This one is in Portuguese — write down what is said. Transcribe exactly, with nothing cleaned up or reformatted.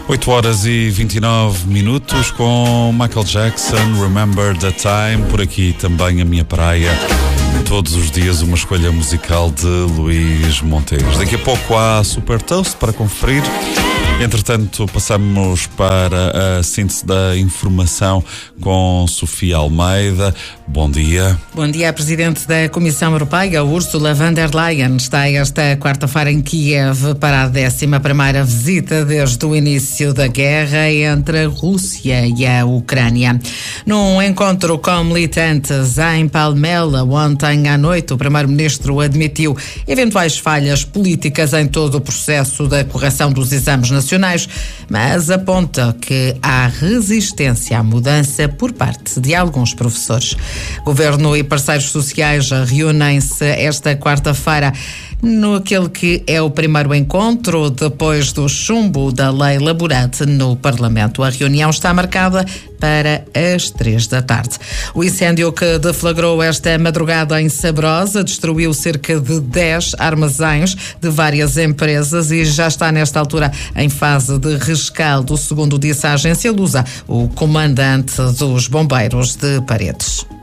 oito horas e vinte e nove minutos com Michael Jackson, Remember the Time, por aqui também a minha praia. Todos os dias uma escolha musical de Luís Monteiro. Daqui a pouco há Super Toast para conferir. Entretanto, passamos para a síntese da informação com Sofia Almeida. Bom dia. Bom dia. A Presidente da Comissão Europeia, Ursula von der Leyen, está esta quarta-feira em Kiev para a décima primeira visita desde o início da guerra entre a Rússia e a Ucrânia. Num encontro com militantes em Palmela ontem à noite, o Primeiro-Ministro admitiu eventuais falhas políticas em todo o processo da correção dos exames nacionais, mas aponta que há resistência à mudança por parte de alguns professores. Governo e parceiros sociais reúnem-se esta quarta-feira no aquele que é o primeiro encontro depois do chumbo da lei Laborate no Parlamento. A reunião está marcada para as três da tarde. O incêndio que deflagrou esta madrugada em Sabrosa destruiu cerca de dez armazéns de várias empresas e já está nesta altura em fase de rescaldo, segundo disse a agência Lusa, o comandante dos bombeiros de Paredes.